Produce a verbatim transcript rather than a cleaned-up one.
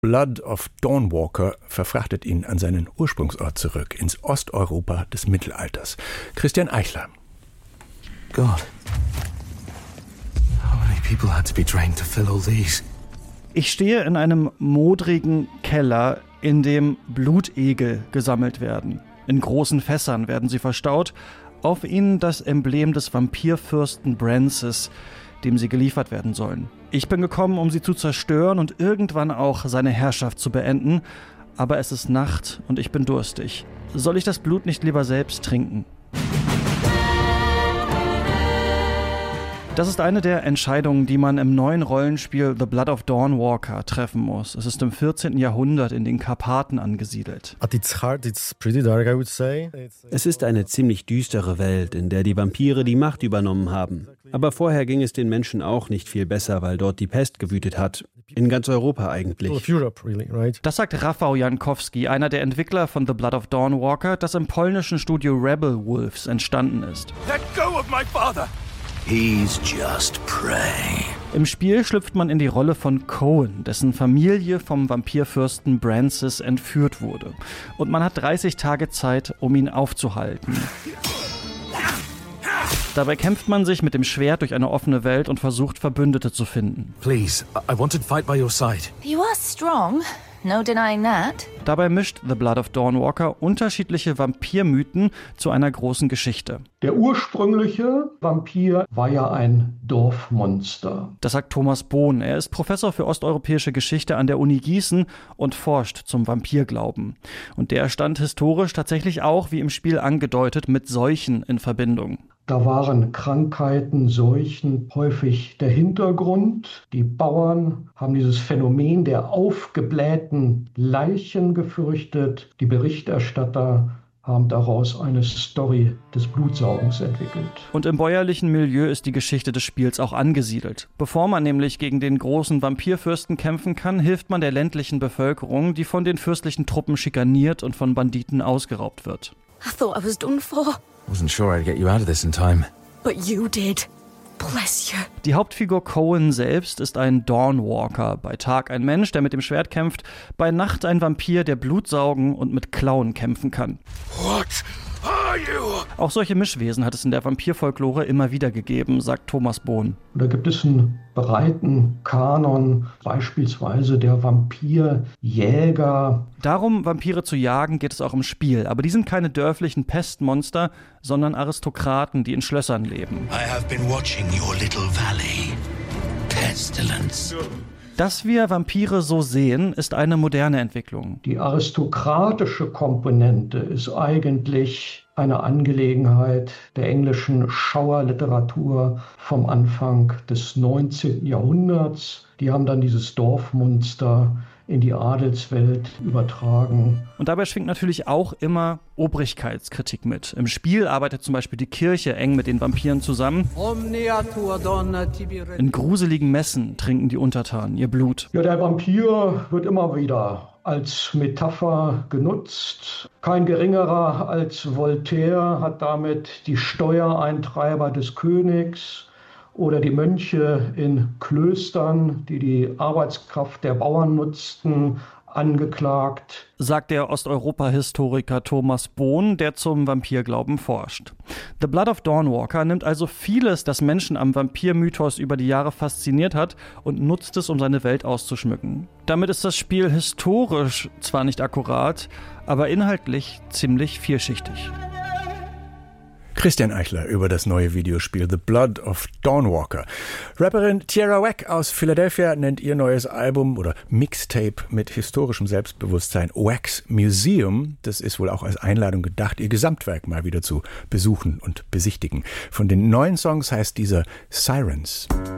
Blood of Dawnwalker verfrachtet ihn an seinen Ursprungsort zurück, ins Osteuropa des Mittelalters. Christian Eichler. God. How many people had to be drained to fill all these? Ich stehe in einem modrigen Keller, in dem Blutegel gesammelt werden. In großen Fässern werden sie verstaut. Auf ihnen das Emblem des Vampirfürsten Brancis, dem sie geliefert werden sollen. Ich bin gekommen, um sie zu zerstören und irgendwann auch seine Herrschaft zu beenden. Aber es ist Nacht und ich bin durstig. Soll ich das Blut nicht lieber selbst trinken? Das ist eine der Entscheidungen, die man im neuen Rollenspiel The Blood of Dawnwalker treffen muss. Es ist im vierzehnten Jahrhundert in den Karpaten angesiedelt. Es ist eine ziemlich düstere Welt, in der die Vampire die Macht übernommen haben. Aber vorher ging es den Menschen auch nicht viel besser, weil dort die Pest gewütet hat. In ganz Europa eigentlich. Das sagt Rafał Jankowski, einer der Entwickler von The Blood of Dawnwalker, das im polnischen Studio Rebel Wolves entstanden ist. Let go of my father! He's just prey. Im Spiel schlüpft man in die Rolle von Cohen, dessen Familie vom Vampirfürsten Brancis entführt wurde. Und man hat dreißig Tage Zeit, um ihn aufzuhalten. Dabei kämpft man sich mit dem Schwert durch eine offene Welt und versucht, Verbündete zu finden. Please, I want to fight by your side. You are strong. No denying that. Dabei mischt The Blood of Dawnwalker unterschiedliche Vampirmythen zu einer großen Geschichte. Der ursprüngliche Vampir war ja ein Dorfmonster. Das sagt Thomas Bohn. Er ist Professor für osteuropäische Geschichte an der Uni Gießen und forscht zum Vampirglauben. Und der stand historisch tatsächlich auch, wie im Spiel angedeutet, mit Seuchen in Verbindung. Da waren Krankheiten, Seuchen häufig der Hintergrund. Die Bauern haben dieses Phänomen der aufgeblähten Leichen gefürchtet. Die Berichterstatter haben daraus eine Story des Blutsaugens entwickelt. Und im bäuerlichen Milieu ist die Geschichte des Spiels auch angesiedelt. Bevor man nämlich gegen den großen Vampirfürsten kämpfen kann, hilft man der ländlichen Bevölkerung, die von den fürstlichen Truppen schikaniert und von Banditen ausgeraubt wird. I thought I was done for. Wasn't sure I'd get you out of this in time. But you did. Bless you. Die Hauptfigur Cohen selbst ist ein Dawnwalker. Bei Tag ein Mensch, der mit dem Schwert kämpft. Bei Nacht ein Vampir, der Blut saugen und mit Klauen kämpfen kann. What are you? Auch solche Mischwesen hat es in der Vampirfolklore immer wieder gegeben, sagt Thomas Bohn. Da gibt es einen breiten Kanon, beispielsweise der Vampirjäger. Darum, Vampire zu jagen, geht es auch im Spiel. Aber die sind keine dörflichen Pestmonster, sondern Aristokraten, die in Schlössern leben. I have been watching your little valley. Pestilence. Dass wir Vampire so sehen, ist eine moderne Entwicklung. Die aristokratische Komponente ist eigentlich eine Angelegenheit der englischen Schauerliteratur vom Anfang des neunzehnten Jahrhunderts. Die haben dann dieses Dorfmonster in die Adelswelt übertragen. Und dabei schwingt natürlich auch immer Obrigkeitskritik mit. Im Spiel arbeitet zum Beispiel die Kirche eng mit den Vampiren zusammen. In gruseligen Messen trinken die Untertanen ihr Blut. Ja, der Vampir wird immer wieder als Metapher genutzt. Kein geringerer als Voltaire hat damit die Steuereintreiber des Königs oder die Mönche in Klöstern, die die Arbeitskraft der Bauern nutzten, angeklagt. Sagt der Osteuropa-Historiker Thomas Bohn, der zum Vampirglauben forscht. The Blood of Dawnwalker nimmt also vieles, das Menschen am Vampirmythos über die Jahre fasziniert hat, und nutzt es, um seine Welt auszuschmücken. Damit ist das Spiel historisch zwar nicht akkurat, aber inhaltlich ziemlich vielschichtig. Christian Eichler über das neue Videospiel The Blood of Dawnwalker. Rapperin Tierra Whack aus Philadelphia nennt ihr neues Album oder Mixtape mit historischem Selbstbewusstsein Wax Museum. Das ist wohl auch als Einladung gedacht, ihr Gesamtwerk mal wieder zu besuchen und besichtigen. Von den neuen Songs heißt dieser Sirens.